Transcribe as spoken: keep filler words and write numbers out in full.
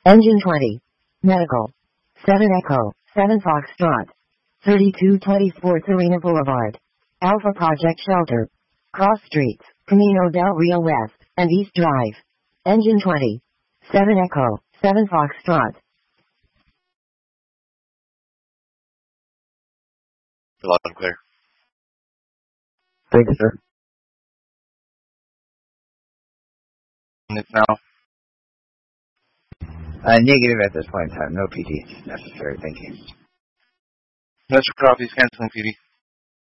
Engine twenty. Medical. seven Echo, seven Foxtrot. thirty-two twenty-four Serena Boulevard. Alpha Project Shelter. Cross Streets, Camino del Rio West, and East Drive. Engine twenty. seven Echo, seven Foxtrot. Loud and clear. Thank you, sir. It's now. Uh, negative at this point in time. No P T necessary. Thank you. Metro copies, canceling P D.